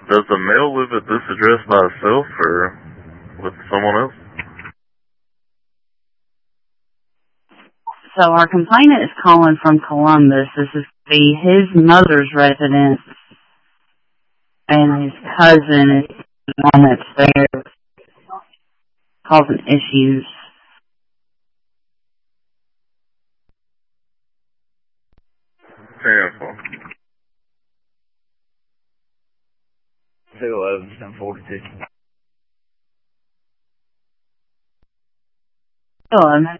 Does the male live at this address by himself or with someone else? So our complainant is calling from Columbus. This is his mother's residence, and his cousin is the one that's there causing issues. Terrible. 211-742. 211.